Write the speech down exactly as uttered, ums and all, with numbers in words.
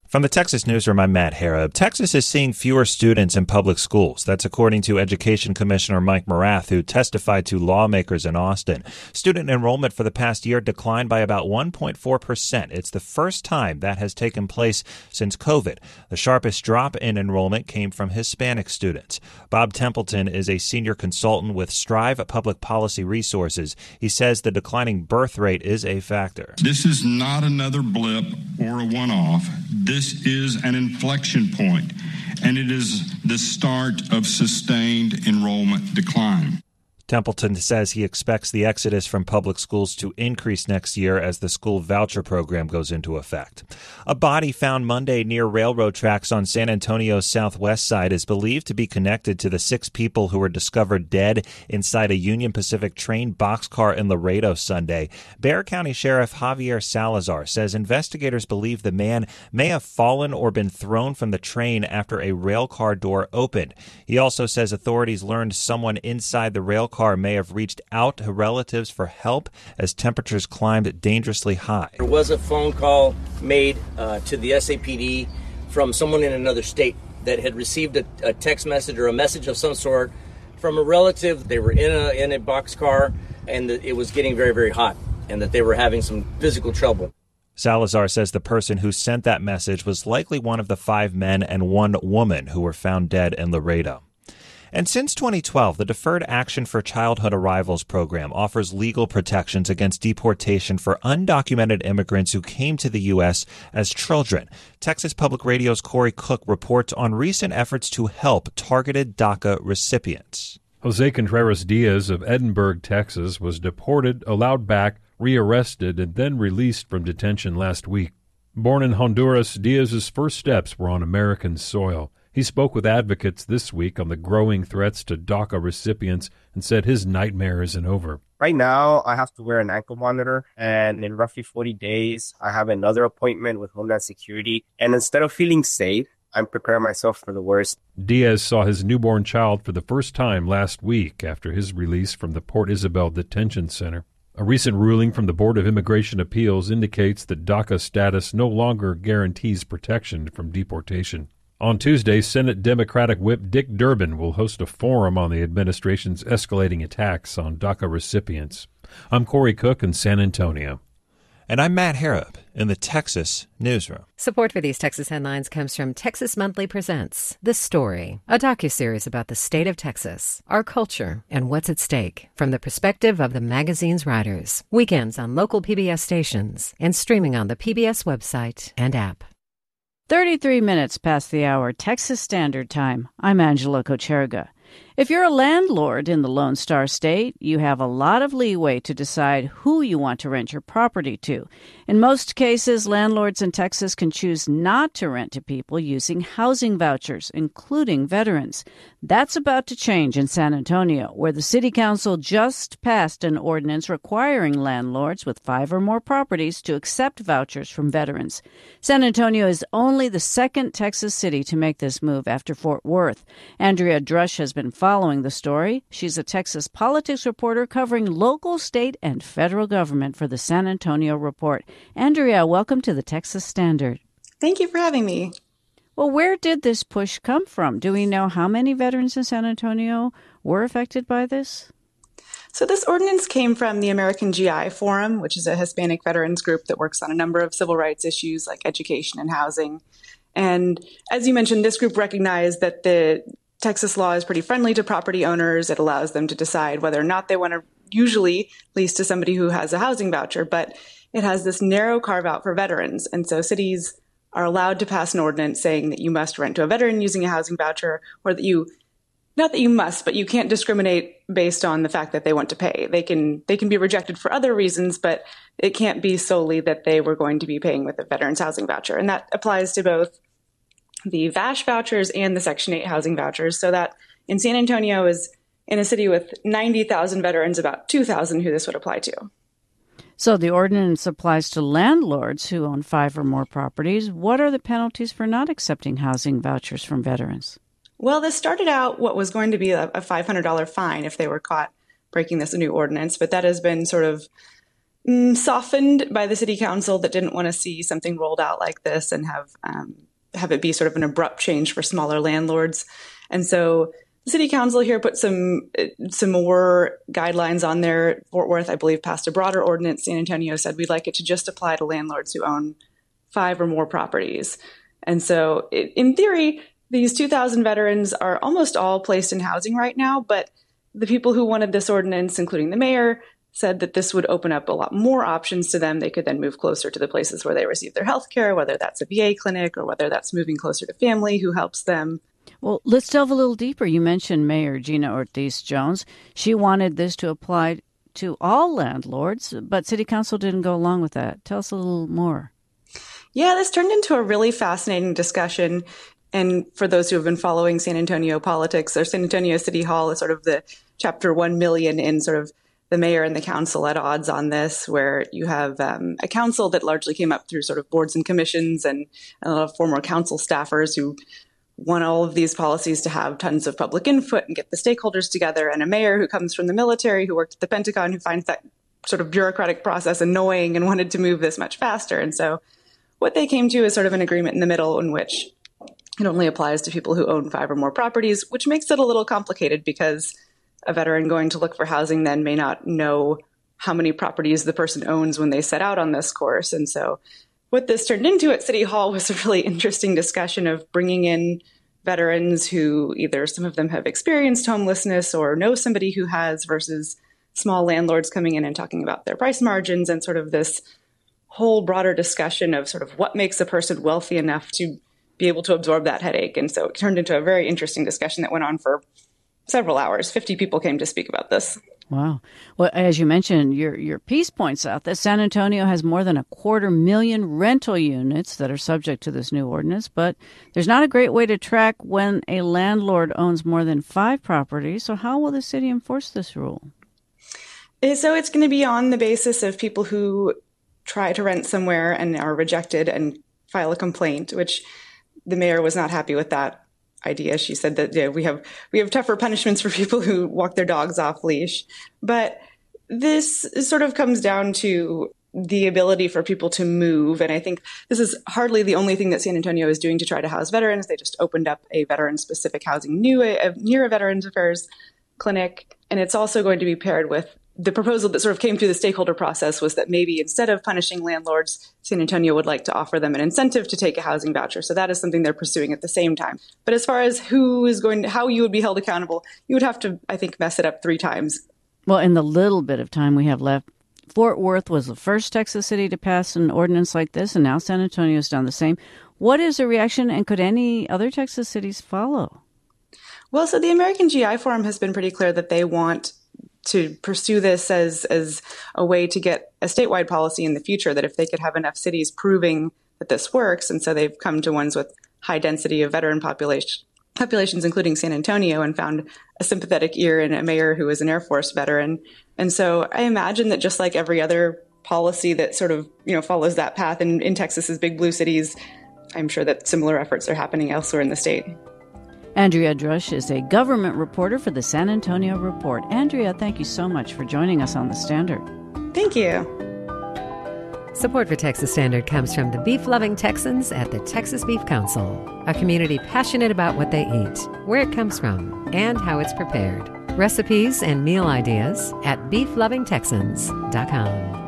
From the Texas Newsroom, I'm Matt Harrop. Texas is seeing fewer students in public schools. That's according to Education Commissioner Mike Morath, who testified to lawmakers in Austin. Student enrollment for the past year declined by about one point four percent. It's the first time that has taken place since COVID. The sharpest drop in enrollment came from Hispanic students. Bob Templeton is a senior consultant with Strive Public Policy Resources. He says the declining birth rate is a factor. This is not another blip or a one-off. This is an inflection point, and it is the start of sustained enrollment decline. Templeton says he expects the exodus from public schools to increase next year as the school voucher program goes into effect. A body found Monday near railroad tracks on San Antonio's southwest side is believed to be connected to the six people who were discovered dead inside a Union Pacific train boxcar in Laredo Sunday. Bexar County Sheriff Javier Salazar says investigators believe the man may have fallen or been thrown from the train after a rail car door opened. He also says authorities learned someone inside the rail car may have reached out to relatives for help as temperatures climbed dangerously high. There was a phone call made uh, to the S A P D from someone in another state that had received a, a text message or a message of some sort from a relative. They were in a in a boxcar, and the, it was getting very, very hot, and that they were having some physical trouble. Salazar says the person who sent that message was likely one of the five men and one woman who were found dead in Laredo. And since twenty twelve, the Deferred Action for Childhood Arrivals program offers legal protections against deportation for undocumented immigrants who came to the U S as children. Texas Public Radio's Corey Cook reports on recent efforts to help targeted DACA recipients. Jose Contreras Diaz of Edinburgh, Texas, was deported, allowed back, rearrested, and then released from detention last week. Born in Honduras, Diaz's first steps were on American soil. He spoke with advocates this week on the growing threats to DACA recipients and said his nightmare isn't over. Right now, I have to wear an ankle monitor, and in roughly forty days, I have another appointment with Homeland Security. And instead of feeling safe, I'm preparing myself for the worst. Diaz saw his newborn child for the first time last week after his release from the Port Isabel Detention Center. A recent ruling from the Board of Immigration Appeals indicates that DACA status no longer guarantees protection from deportation. On Tuesday, Senate Democratic Whip Dick Durbin will host a forum on the administration's escalating attacks on DACA recipients. I'm Corey Cook in San Antonio. And I'm Matt Harrop in the Texas Newsroom. Support for these Texas headlines comes from Texas Monthly Presents The Story, a docuseries about the state of Texas, our culture, and what's at stake from the perspective of the magazine's writers. Weekends on local P B S stations and streaming on the P B S website and app. thirty-three minutes past the hour, Texas Standard Time. I'm Angela Kocherga. If you're a landlord in the Lone Star State, you have a lot of leeway to decide who you want to rent your property to. In most cases, landlords in Texas can choose not to rent to people using housing vouchers, including veterans. That's about to change in San Antonio, where the city council just passed an ordinance requiring landlords with five or more properties to accept vouchers from veterans. San Antonio is only the second Texas city to make this move after Fort Worth. Andrea Drush has been following the story. She's a Texas politics reporter covering local, state, and federal government for the San Antonio Report. Andrea, welcome to the Texas Standard. Thank you for having me. Well, where did this push come from? Do we know how many veterans in San Antonio were affected by this? So this ordinance came from the American G I Forum, which is a Hispanic veterans group that works on a number of civil rights issues like education and housing. And as you mentioned, this group recognized that the Texas law is pretty friendly to property owners. It allows them to decide whether or not they want to usually lease to somebody who has a housing voucher, but it has this narrow carve out for veterans. And so cities are allowed to pass an ordinance saying that you must rent to a veteran using a housing voucher, or that you, not that you must, but you can't discriminate based on the fact that they want to pay. They can, they can be rejected for other reasons, but it can't be solely that they were going to be paying with a veteran's housing voucher. And that applies to both the V A S H vouchers and the Section eight housing vouchers. So that in San Antonio is in a city with ninety thousand veterans, about two thousand who this would apply to. So the ordinance applies to landlords who own five or more properties. What are the penalties for not accepting housing vouchers from veterans? Well, this started out what was going to be a five hundred dollars fine if they were caught breaking this new ordinance, but that has been sort of mm, softened by the city council that didn't want to see something rolled out like this and have um, have it be sort of an abrupt change for smaller landlords. And so the city council here put some some more guidelines on there. Fort Worth, I believe, passed a broader ordinance. San Antonio said we'd like it to just apply to landlords who own five or more properties. And so it, in theory, these two thousand veterans are almost all placed in housing right now, but the people who wanted this ordinance, including the mayor, said that this would open up a lot more options to them. They could then move closer to the places where they receive their health care, whether that's a V A clinic or whether that's moving closer to family who helps them. Well, let's delve a little deeper. You mentioned Mayor Gina Ortiz Jones. She wanted this to apply to all landlords, but City Council didn't go along with that. Tell us a little more. Yeah, this turned into a really fascinating discussion. And for those who have been following San Antonio politics, or San Antonio City Hall is sort of the chapter one million in sort of the mayor and the council at odds on this, where you have um, a council that largely came up through sort of boards and commissions and a lot of former council staffers who want all of these policies to have tons of public input and get the stakeholders together, and a mayor who comes from the military, who worked at the Pentagon, who finds that sort of bureaucratic process annoying and wanted to move this much faster. And so what they came to is sort of an agreement in the middle in which it only applies to people who own five or more properties, which makes it a little complicated because a veteran going to look for housing then may not know how many properties the person owns when they set out on this course. And so what this turned into at City Hall was a really interesting discussion of bringing in veterans who either some of them have experienced homelessness or know somebody who has, versus small landlords coming in and talking about their price margins, and sort of this whole broader discussion of sort of what makes a person wealthy enough to be able to absorb that headache. And so it turned into a very interesting discussion that went on for several hours. fifty people came to speak about this. Wow. Well, as you mentioned, your your piece points out that San Antonio has more than a quarter million rental units that are subject to this new ordinance, but there's not a great way to track when a landlord owns more than five properties. So how will the city enforce this rule? So it's going to be on the basis of people who try to rent somewhere and are rejected and file a complaint, which the mayor was not happy with that idea. She said that yeah, we have we have tougher punishments for people who walk their dogs off leash. But this sort of comes down to the ability for people to move. And I think this is hardly the only thing that San Antonio is doing to try to house veterans. They just opened up a veteran-specific housing new, uh, near a Veterans Affairs clinic. And it's also going to be paired with the proposal that sort of came through the stakeholder process was that maybe instead of punishing landlords, San Antonio would like to offer them an incentive to take a housing voucher. So that is something they're pursuing at the same time. But as far as who is going to, how you would be held accountable, you would have to, I think, mess it up three times. Well, in the little bit of time we have left, Fort Worth was the first Texas city to pass an ordinance like this, and now San Antonio has done the same. What is the reaction, and could any other Texas cities follow? Well, so the American G I Forum has been pretty clear that they want to pursue this as as a way to get a statewide policy in the future, that if they could have enough cities proving that this works, and so they've come to ones with high density of veteran population, populations, including San Antonio, and found a sympathetic ear in a mayor who is an Air Force veteran. And so I imagine that just like every other policy that sort of, you know, follows that path in, in Texas's big blue cities, I'm sure that similar efforts are happening elsewhere in the state. Andrea Drush is a government reporter for the San Antonio Report. Andrea, thank you so much for joining us on The Standard. Thank you. Support for Texas Standard comes from the beef-loving Texans at the Texas Beef Council, a community passionate about what they eat, where it comes from, and how it's prepared. Recipes and meal ideas at beef loving texans dot com.